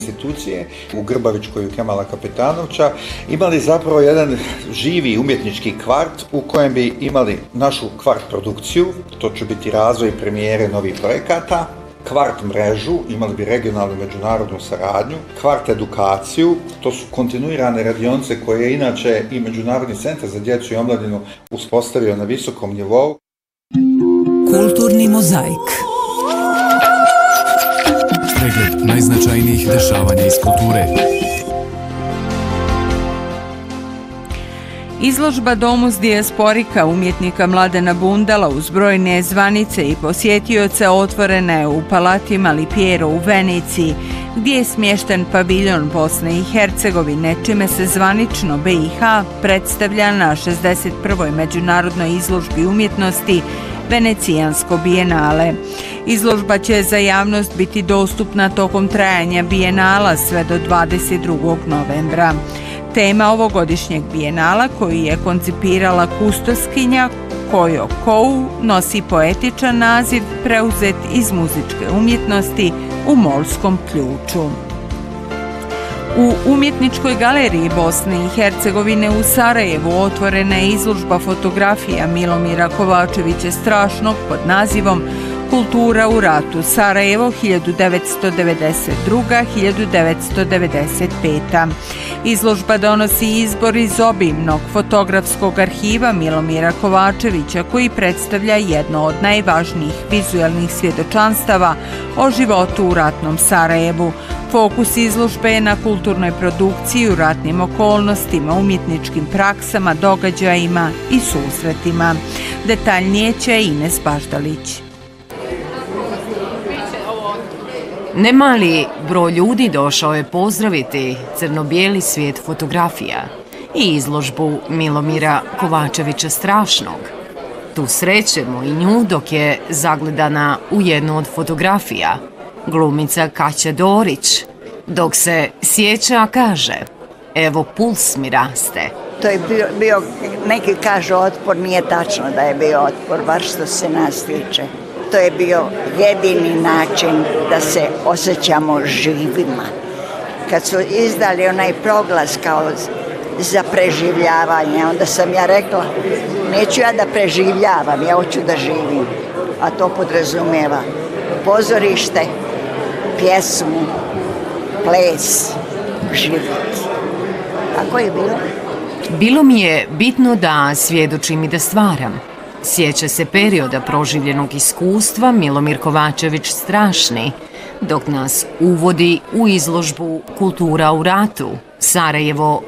institucije u Grbavičkoj u Kemala Kapetanovića imali zapravo jedan živi umjetnički kvart u kojem bi imali našu kvart produkciju, to će biti razvoj premijere novih projekata, kvart mrežu, imali bi regionalnu međunarodnu saradnju, kvart edukaciju, to su kontinuirane radionice koje je inače i Međunarodni centar za djecu i omladinu uspostavio na visokom nivou. Kulturni mozaik. Pregled najznačajnijih dešavanja iz kulture. Izložba Domus dijasporika umjetnika Mladena Bundala uz brojne zvanice i posjetioce otvorena je u Palati Malipiero u Veneciji, gdje je smješten paviljon Bosne i Hercegovine, čime se zvanično BiH predstavlja na 61. međunarodnoj izložbi umjetnosti Venecijansko bijenale. Izložba će za javnost biti dostupna tokom trajanja bijenala sve do 22. novembra. Tema ovogodišnjeg bijenala, koju je koncipirala kustoskinja Kojo Kou, nosi poetičan naziv preuzet iz muzičke umjetnosti u molskom ključu. U Umjetničkoj galeriji Bosne i Hercegovine u Sarajevu otvorena je izložba fotografija Milomira Kovačevića Strašnog pod nazivom Kultura u ratu Sarajevo 1992-1995. Izložba donosi izbor iz obimnog fotografskog arhiva Milomira Kovačevića, koji predstavlja jedno od najvažnijih vizualnih svjedočanstava o životu u ratnom Sarajevu. Fokus izložbe je na kulturnoj produkciji u ratnim okolnostima, umjetničkim praksama, događajima i susretima. Detaljnije će Ines Baždalić. Nemali broj ljudi došao je pozdraviti crno-bijeli svijet fotografija i izložbu Milomira Kovačevića Strašnog. Tu srećemo i nju dok je zagledana u jednu od fotografija, glumica Kaća Dorić, dok se sjeća kaže: evo puls mi raste. To je bio, neki kažu otpor, nije tačno da je bio otpor, bar što se nas tiče. To je bio jedini način da se osjećamo živima. Kad su izdali onaj proglas kao za preživljavanje, onda sam ja rekla, neću ja da preživljavam, ja hoću da živim. A to podrazumijeva pozorište, pjesmu, ples, život. Tako je bilo. Bilo mi je bitno da svjedočim i da stvaram. Sjeća se perioda proživljenog iskustva Milomir Kovačević Strašni, dok nas uvodi u izložbu Kultura u ratu Sarajevo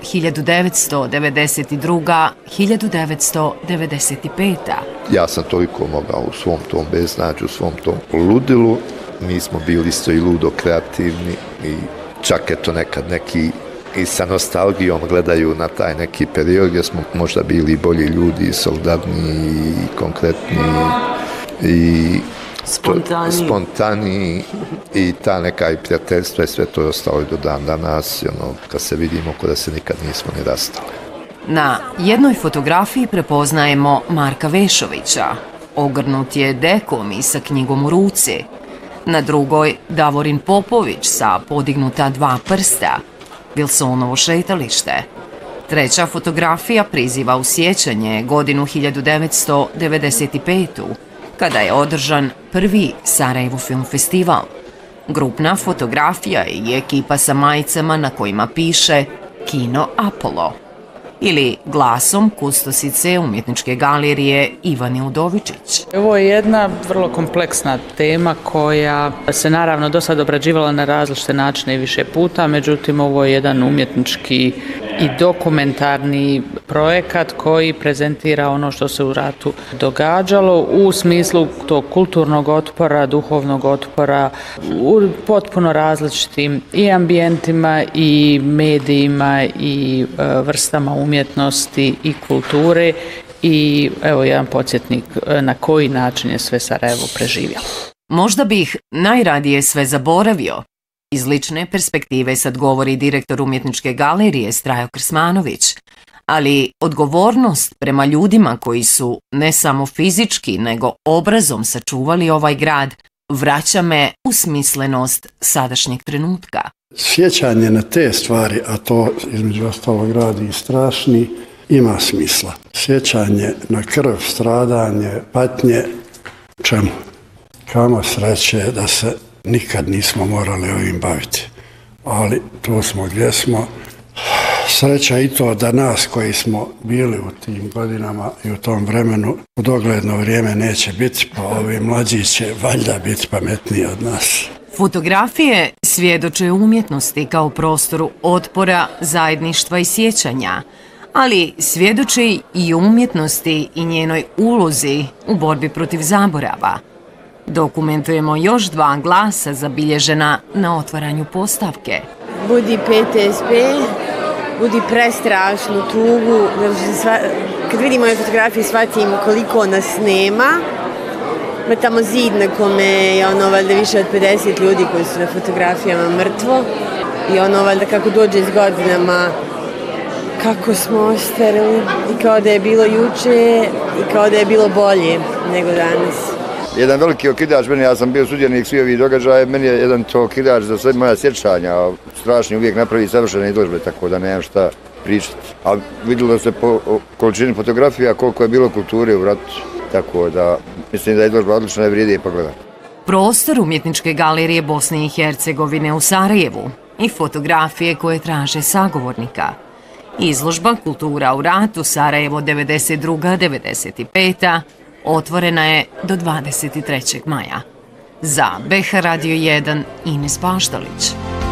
1992-1995. Ja sam toliko mogao u svom tom beznađu, u svom tom ludilu. Mi smo bili isto i ludo kreativni i čak eto nekad neki i sa nostalgijom gledaju na taj neki period gdje smo možda bili bolji ljudi, solidarni i konkretni i spontani i ta neka i prijateljstva i sve to je ostalo i do dan danas, kad se vidimo ko da se nikad nismo ni rastali. Na jednoj fotografiji prepoznajemo Marka Vešovića. Ogrnut je dekom i sa knjigom u ruci. Na drugoj Davorin Popović sa podignuta dva prsta, Wilsonovo šetalište. Treća fotografija priziva u sjećanje godinu 1995. kada je održan prvi Sarajevo Film Festival. Grupna fotografija i ekipa sa majicama na kojima piše Kino Apollo ili glasom kustosice Umjetničke galerije Ivane Udovičić. Ovo je jedna vrlo kompleksna tema koja se naravno do sad obrađivala na različite načine i više puta, međutim ovo je jedan umjetnički i dokumentarni projekat koji prezentira ono što se u ratu događalo u smislu tog kulturnog otpora, duhovnog otpora u potpuno različitim i ambijentima i medijima i vrstama umjetnosti i kulture i evo jedan podsjetnik na koji način je sve Sarajevo preživjelo. Možda bih najradije sve zaboravio. Iz lične perspektive sad govori direktor Umjetničke galerije Strajo Krsmanović, ali odgovornost prema ljudima koji su ne samo fizički nego obrazom sačuvali ovaj grad vraća me u smislenost sadašnjeg trenutka. Sjećanje na te stvari, a to između ostalog radi i strašni, ima smisla. Sjećanje na krv, stradanje, patnje, čemu? Kamo sreće da se nikad nismo morali ovim baviti. Ali tu smo gdje smo. Sreća i to da nas koji smo bili u tim godinama i u tom vremenu u dogledno vrijeme neće biti, pa ovi mlađi će valjda biti pametniji od nas. Fotografije svjedoče umjetnosti kao prostoru otpora, zajedništva i sjećanja, ali svjedoče i umjetnosti i njenoj ulozi u borbi protiv zaborava. Dokumentujemo još 2 glasa zabilježena na otvaranju postavke. Budi PTSP, budi prestrašnu tugu. Kad vidim ove fotografije shvatim koliko nas nema. Ima tamo zid na kome je valjda više od 50 ljudi koji su na fotografijama mrtvo. I valjda kako dođe s godinama, kako smo ostarili i kao da je bilo juče i kao da je bilo bolje nego danas. Jedan veliki okidač, ja sam bio sudionik svih ovih događaja, meni je jedan to okidač za sve moja sjećanja, a strašni uvijek napravi savršene izložbe, tako da nemam šta pričati. A vidjelo se po količini fotografija koliko je bilo kulture u ratu, tako da mislim da je izložba odlična i vrijedi je pogledati. Prostor Umjetničke galerije Bosne i Hercegovine u Sarajevu i fotografije koje traže sagovornika. Izložba Kultura u ratu Sarajevo 92-95 otvorena je do 23. maja. Za BH Radio 1 Ines Paštalić.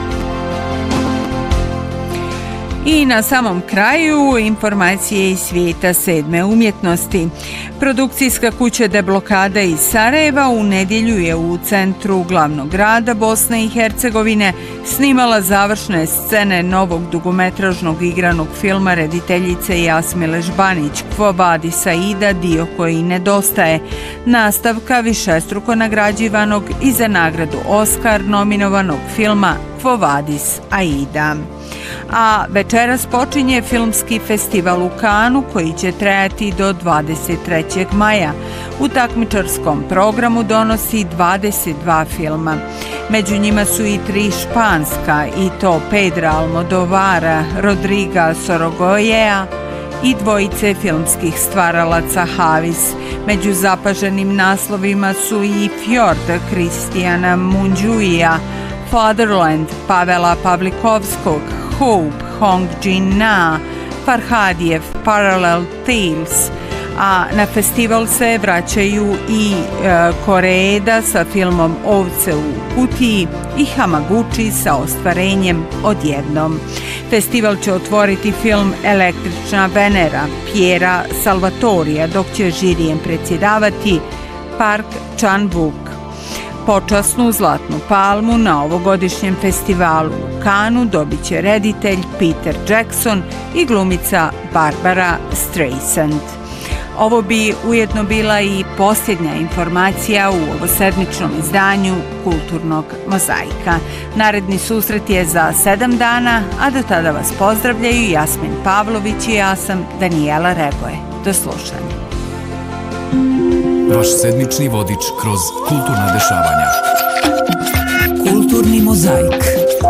I na samom kraju informacije iz svijeta 7. umjetnosti. Produkcijska kuća Deblokada iz Sarajeva u nedjelju je u centru glavnog grada Bosne i Hercegovine snimala završne scene novog dugometražnog igranog filma rediteljice Jasmile Žbanić Quo Vadis Aida, dio koji nedostaje, nastavka višestruko nagrađivanog i za nagradu Oscar nominovanog filma Quo Vadis Aida. A večeras počinje filmski festival u Kanu koji će trajati do 23. maja. U takmičarskom programu donosi 22 filma. Među njima su i 3 španska, i to Pedra Almodovara, Rodriga Sorogoyea i 2 filmskih stvaralaca Havis. Među zapaženim naslovima su i Fjord Kristijana Munđuija, Fatherland Pavela Pavlikovskog, Hope Hong Jin-na, Farhadijev Parallel Tales, a na festival se vraćaju i Koreeda sa filmom Ovce u kutiji i Hamaguchi sa ostvarenjem Odjednom. Festival će otvoriti film Električna Venera Piera Salvatorija, dok će žirijem predsjedavati Park Chan-wook. Počasnu zlatnu palmu na ovogodišnjem festivalu u Kanu dobit će reditelj Peter Jackson i glumica Barbara Streisand. Ovo bi ujedno bila i posljednja informacija u ovosedmičnom izdanju Kulturnog mozaika. Naredni susret je za 7 dana, a do tada vas pozdravljaju Jasmin Pavlović i ja sam Danijela Regoje. Do slušanja. Vaš sedmični vodič kroz kulturna dešavanja. Kulturni mozaik.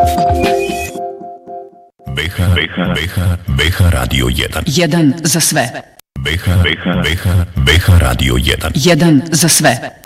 BH Radio 1. 1 za sve. BH Radio 1. 1 za sve.